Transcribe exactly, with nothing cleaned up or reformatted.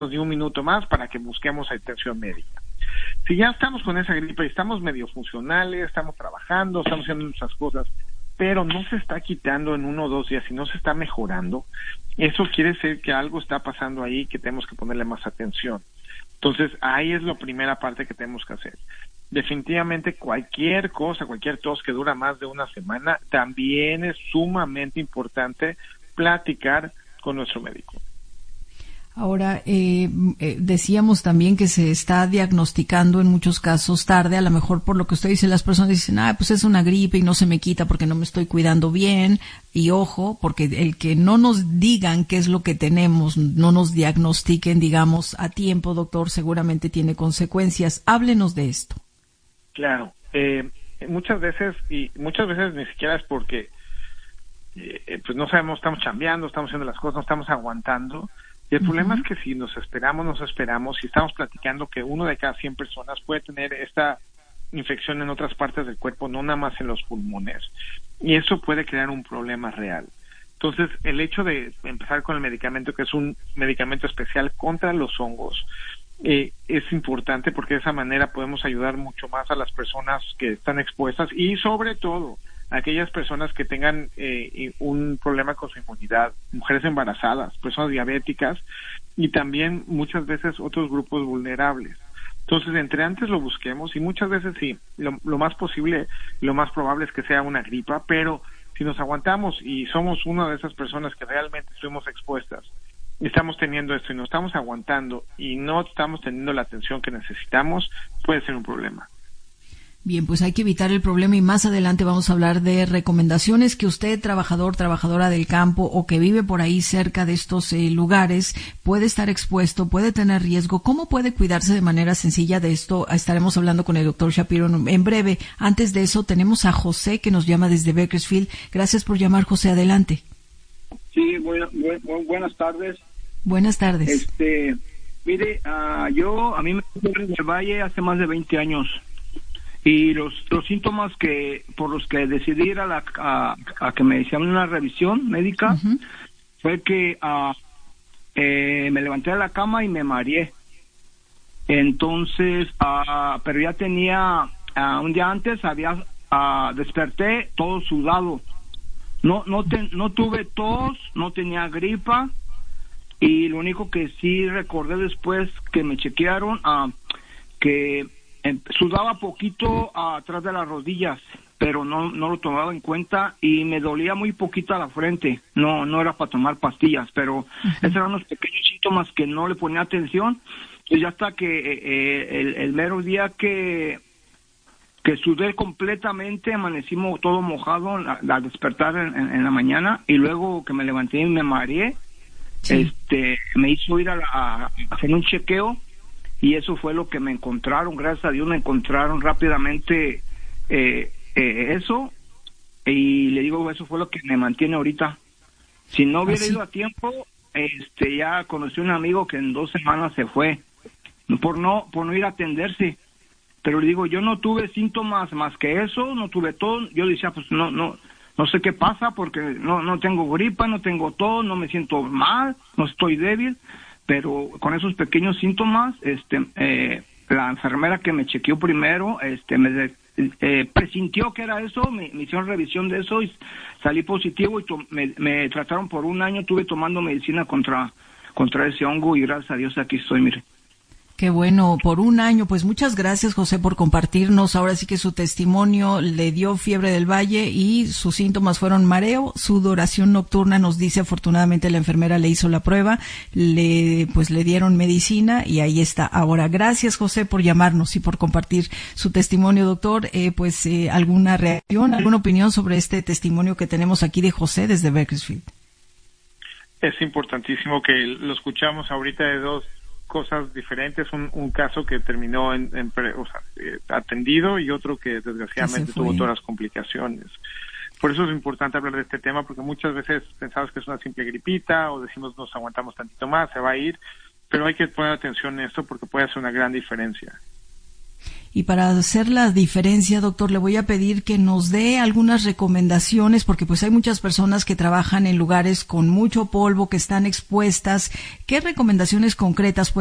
de un minuto más para que busquemos atención médica. Si ya estamos con esa gripe y estamos medio funcionales, estamos trabajando, estamos haciendo nuestras cosas, pero no se está quitando en uno o dos días y no se está mejorando, eso quiere decir que algo está pasando ahí que tenemos que ponerle más atención. Entonces, ahí es la primera parte que tenemos que hacer. Definitivamente cualquier cosa, cualquier tos que dura más de una semana, también es sumamente importante platicar con nuestro médico. Ahora, eh, eh, decíamos también que se está diagnosticando en muchos casos tarde, a lo mejor por lo que usted dice, las personas dicen, ah, pues es una gripe y no se me quita porque no me estoy cuidando bien. Y ojo, porque el que no nos digan qué es lo que tenemos, no nos diagnostiquen, digamos, a tiempo, doctor, seguramente tiene consecuencias. Háblenos de esto. Claro, eh, muchas veces, y muchas veces ni siquiera es porque, eh, pues no sabemos, estamos chambeando, estamos haciendo las cosas, no estamos aguantando. Y el uh-huh. problema es que si nos esperamos, nos esperamos, si estamos platicando que uno de cada cien personas puede tener esta infección en otras partes del cuerpo, no nada más en los pulmones, y eso puede crear un problema real. Entonces, el hecho de empezar con el medicamento, que es un medicamento especial contra los hongos, eh, es importante porque de esa manera podemos ayudar mucho más a las personas que están expuestas y sobre todo aquellas personas que tengan eh, un problema con su inmunidad, mujeres embarazadas, personas diabéticas y también muchas veces otros grupos vulnerables. Entonces, entre antes lo busquemos y muchas veces sí, lo, lo más posible, lo más probable es que sea una gripa, pero si nos aguantamos y somos una de esas personas que realmente estuvimos expuestas, estamos teniendo esto y nos estamos aguantando y no estamos teniendo la atención que necesitamos, puede ser un problema. Bien, pues hay que evitar el problema y más adelante vamos a hablar de recomendaciones que usted, trabajador, trabajadora del campo o que vive por ahí cerca de estos eh, lugares, puede estar expuesto, puede tener riesgo. ¿Cómo puede cuidarse de manera sencilla de esto? Estaremos hablando con el doctor Shapiro en, en breve. Antes de eso, tenemos a José que nos llama desde Bakersfield. Gracias por llamar, José. Adelante. Sí, bueno, bu- buenas tardes. Buenas tardes. Este, mire, uh, yo, a mí me fui del Valle hace más de veinte años. Y los los síntomas que por los que decidí ir a la a, a que me hicieran una revisión médica uh-huh. fue que uh, eh, me levanté de la cama y me mareé. Entonces, uh, pero ya tenía uh, un día antes había uh, desperté todo sudado. No no te, no tuve tos, no tenía gripa y lo único que sí recordé después que me chequearon uh, que sudaba poquito uh, atrás de las rodillas, pero no no lo tomaba en cuenta y me dolía muy poquito a la frente. No no era para tomar pastillas, pero uh-huh. esos eran los pequeños síntomas que no le ponía atención. Y ya hasta que eh, el, el mero día que que sudé completamente, amanecimos todo mojado al despertar en, en, en la mañana y luego que me levanté y me mareé, sí. este me hizo ir a, la, a hacer un chequeo. Y eso fue lo que me encontraron, gracias a Dios me encontraron rápidamente eh, eh, eso, y le digo, eso fue lo que me mantiene ahorita. Si no hubiera ¿Ah, ido sí? a tiempo, este ya conocí un amigo que en dos semanas se fue, por no por no ir a atenderse. Pero le digo, yo no tuve síntomas más que eso, no tuve todo. Yo decía, pues no no no sé qué pasa, porque no no tengo gripa, no tengo tos, no me siento mal, no estoy débil. Pero con esos pequeños síntomas, este, eh, la enfermera que me chequeó primero, este, me eh, presintió que era eso, me, me hicieron revisión de eso y salí positivo y to- me, me trataron por un año, estuve tomando medicina contra, contra ese hongo y gracias a Dios aquí estoy, mire. Qué bueno, por un año. Pues muchas gracias, José, por compartirnos. Ahora sí que su testimonio le dio fiebre del valle y sus síntomas fueron mareo, sudoración nocturna, nos dice. Afortunadamente la enfermera le hizo la prueba, le pues le dieron medicina y ahí está. Ahora, gracias, José, por llamarnos y por compartir su testimonio, doctor. Eh, pues eh, alguna reacción, alguna opinión sobre este testimonio que tenemos aquí de José desde Bakersfield. Es importantísimo que lo escuchamos ahorita de dos cosas diferentes, un, un caso que terminó en, en o sea, eh, atendido y otro que desgraciadamente tuvo todas las complicaciones. Por eso es importante hablar de este tema, porque muchas veces pensamos que es una simple gripita o decimos nos aguantamos tantito más, se va a ir, pero hay que poner atención en esto porque puede hacer una gran diferencia. Y para hacer la diferencia, doctor, le voy a pedir que nos dé algunas recomendaciones, porque pues hay muchas personas que trabajan en lugares con mucho polvo, que están expuestas. ¿Qué recomendaciones concretas puede